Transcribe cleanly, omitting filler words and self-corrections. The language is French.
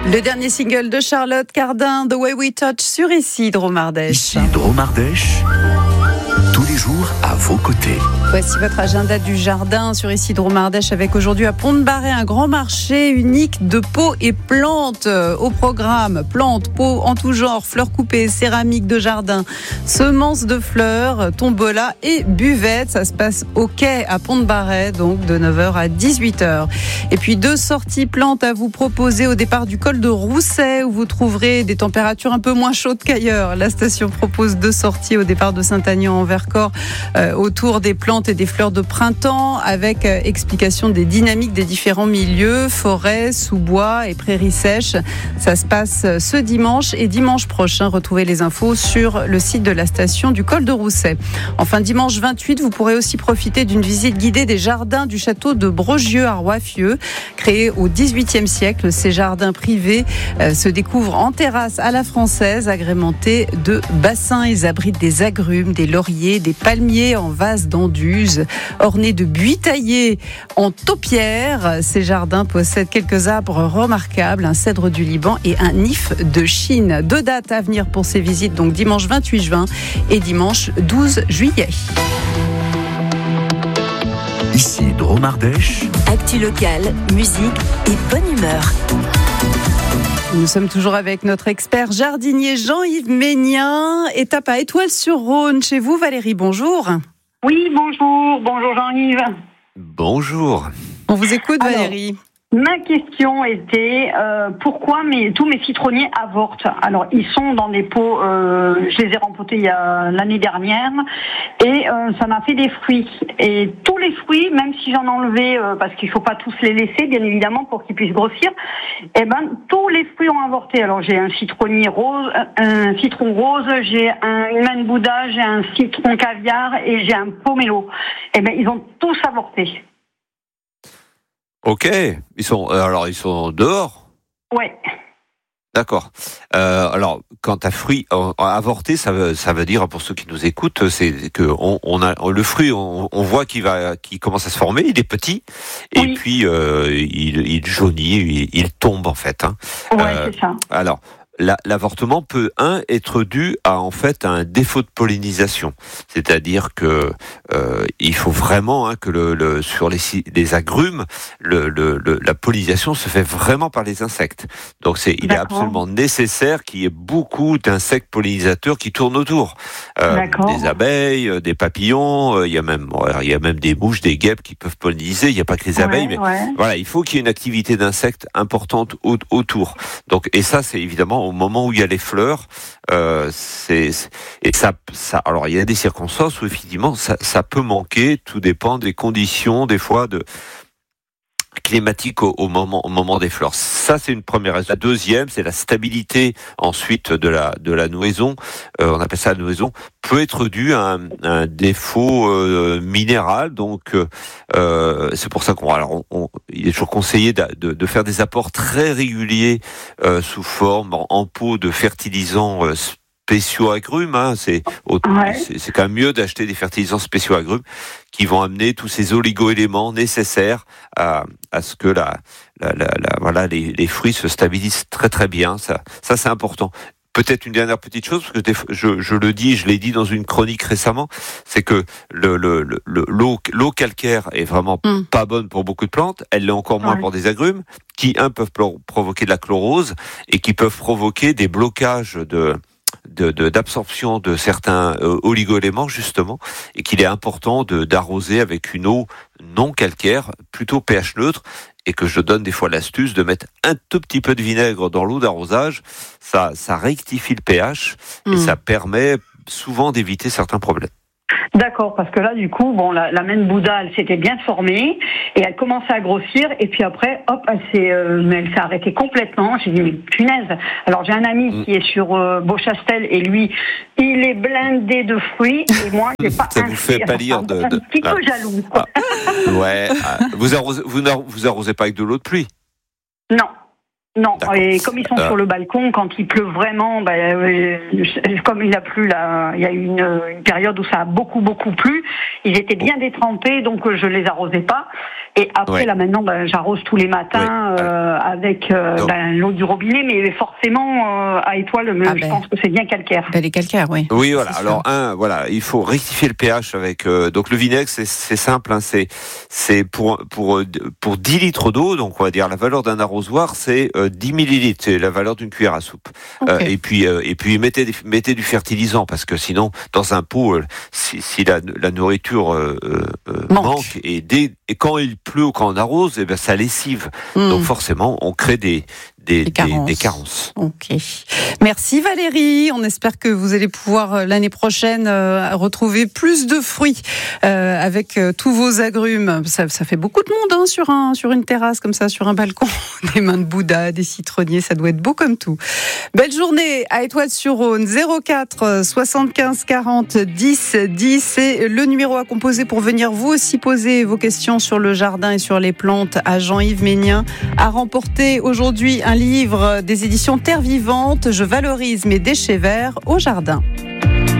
Le dernier single de Charlotte Cardin, The Way We Touch, sur Ici Dromardèche. Ici Dromardèche, tous les jours à vos côtés. Voici votre agenda du jardin sur Ici Dromardèche avec aujourd'hui à Pont-de-Barret un grand marché unique de pots et plantes au programme. Plantes, pots en tout genre, fleurs coupées, céramique de jardin, semences de fleurs, tombola et buvettes. Ça se passe au quai à Pont-de-Barret, donc de 9h à 18h. Et puis 2 sorties plantes à vous proposer au départ du col de Rousset où vous trouverez des températures un peu moins chaudes qu'ailleurs. La station propose 2 sorties au départ de Saint-Aignan en Vercors autour des plantes et des fleurs de printemps avec explication des dynamiques des différents milieux, forêts, sous-bois et prairies sèches. Ça se passe ce dimanche et dimanche prochain. Retrouvez les infos sur le site de la station du col de Rousset. Enfin, dimanche 28, vous pourrez aussi profiter d'une visite guidée des jardins du château de Brogieux à Roiffieux. Créés au XVIIIe siècle, ces jardins privés se découvrent en terrasse à la française, agrémentés de bassins. Ils abritent des agrumes, des lauriers, des palmiers en vase d'anduze, ornés de buis taillés en taupière. Ces jardins possèdent quelques arbres remarquables, un cèdre du Liban et un if de Chine. 2 dates à venir pour ces visites, donc dimanche 28 juin et dimanche 12 juillet. Ici Dromardèche. Actu locale, musique et bonne humeur. Nous sommes toujours avec notre expert jardinier Jean-Yves Ménien, étape à Étoile-sur-Rhône. Chez vous, Valérie, bonjour. Oui, bonjour. Bonjour Jean-Yves. Bonjour. On vous écoute, Valérie. Ma question était pourquoi tous mes citronniers avortent. Alors, ils sont dans des pots, je les ai rempotés l'année dernière, et ça m'a fait des fruits. Et tous les fruits, même si j'en enlevais, parce qu'il faut pas tous les laisser, bien évidemment, pour qu'ils puissent grossir, tous les fruits ont avorté. Alors, j'ai un citronnier rose, un citron rose, j'ai une manne Bouddha, j'ai un citron caviar et j'ai un pomelo. Ils ont tous avorté. Ok, ils sont dehors. Ouais. D'accord. Alors, quand un fruit avorté, ça veut dire, pour ceux qui nous écoutent, c'est que on a le fruit, on voit qu'il commence à se former, il est petit, et puis il jaunit, il tombe en fait. Hein. Ouais, c'est ça. Alors. L'avortement peut être dû à un défaut de pollinisation, c'est-à-dire que il faut vraiment que sur les agrumes la pollinisation se fait vraiment par les insectes. Donc il est absolument nécessaire qu'il y ait beaucoup d'insectes pollinisateurs qui tournent autour. Des abeilles, des papillons, il y a même des mouches, des guêpes qui peuvent polliniser. Il n'y a pas que les abeilles, mais voilà, il faut qu'il y ait une activité d'insectes importante autour. Donc ça c'est évidemment au moment où il y a les fleurs, alors il y a des circonstances où effectivement ça peut manquer, tout dépend des conditions des fois climatiques au moment des fleurs. Ça c'est une première raison. La deuxième, c'est la stabilité ensuite de la nouaison. On appelle ça la nouaison, peut être due à un défaut minéral. Donc c'est pour ça il est toujours conseillé de faire des apports très réguliers sous forme en pot de fertilisants spéciaux agrumes. C'est quand même mieux d'acheter des fertilisants spéciaux agrumes qui vont amener tous ces oligo-éléments nécessaires à ce que les fruits se stabilisent très très bien. Ça c'est important. Peut-être une dernière petite chose, parce que je l'ai dit dans une chronique récemment, c'est que l'eau calcaire est vraiment pas bonne pour beaucoup de plantes. Elle l'est encore moins pour des agrumes, qui peuvent provoquer de la chlorose et qui peuvent provoquer des blocages d'absorption de certains oligo-éléments justement, et qu'il est important d'arroser avec une eau non calcaire, plutôt pH neutre, et que je donne des fois l'astuce de mettre un tout petit peu de vinaigre dans l'eau d'arrosage. Ça rectifie le pH et ça permet souvent d'éviter certains problèmes. D'accord, parce que là, du coup, la manne Bouddha, elle s'était bien formée et elle commençait à grossir, et puis après, hop, elle s'est arrêtée complètement. J'ai dit, mais punaise. Alors, j'ai un ami qui est sur Beauchastel, et lui, il est blindé de fruits, et moi, j'ai pas ça vous fait pâlir un petit peu jaloux, quoi. Vous arrosez pas avec de l'eau de pluie? Non. Non, D'accord. Et comme ils sont sur le balcon, quand il pleut vraiment, comme il a plu là, il y a eu une période où ça a beaucoup plu, ils étaient bien détrempés, donc je les arrosais pas. Et après, là maintenant, j'arrose tous les matins avec l'eau du robinet, mais forcément à étoile, je pense que c'est bien calcaire. Elle est calcaire, oui. Oui, voilà. Alors il faut rectifier le pH avec. Donc le vinaigre, c'est simple. Hein, c'est pour 10 litres d'eau. Donc on va dire la valeur d'un arrosoir, c'est 10 millilitres. C'est la valeur d'une cuillère à soupe. Okay. Et puis mettez du fertilisant, parce que sinon dans un pot, si la nourriture manque et quand il pleut ou quand on arrose, ça lessive. Donc forcément, on crée des carences. Ok. Merci Valérie. On espère que vous allez pouvoir l'année prochaine retrouver plus de fruits avec tous vos agrumes. Ça fait beaucoup de monde sur une terrasse comme ça, sur un balcon. Des mains de Bouddha, des citronniers, ça doit être beau comme tout. Belle journée à Étoile-sur-Rhône. 04 75 40 10 10. C'est le numéro à composer pour venir vous aussi poser vos questions sur le jardin et sur les plantes à Jean-Yves Ménien. À remporter aujourd'hui un livre des éditions Terre Vivante, Je valorise mes déchets verts au jardin.